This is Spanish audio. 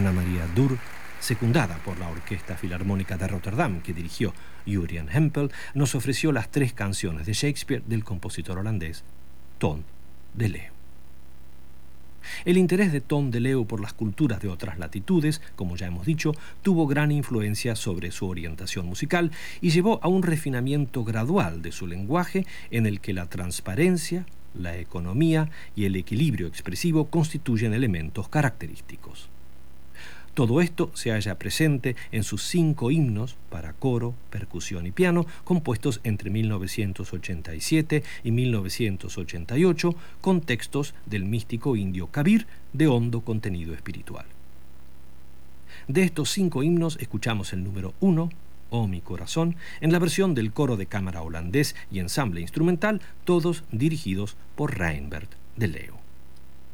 Ana María Dur, secundada por la Orquesta Filarmónica de Rotterdam que dirigió Jurjen Hempel, nos ofreció las 3 canciones de Shakespeare del compositor holandés Ton de Leeuw. El interés de Ton de Leeuw por las culturas de otras latitudes, como ya hemos dicho, tuvo gran influencia sobre su orientación musical y llevó a un refinamiento gradual de su lenguaje en el que la transparencia, la economía y el equilibrio expresivo constituyen elementos característicos. Todo esto se halla presente en sus 5 himnos para coro, percusión y piano, compuestos entre 1987 y 1988, con textos del místico indio Kabir de hondo contenido espiritual. De estos 5 himnos escuchamos el número 1, Oh mi corazón, en la versión del coro de cámara holandés y ensamble instrumental, todos dirigidos por Reinbert de Leeuw.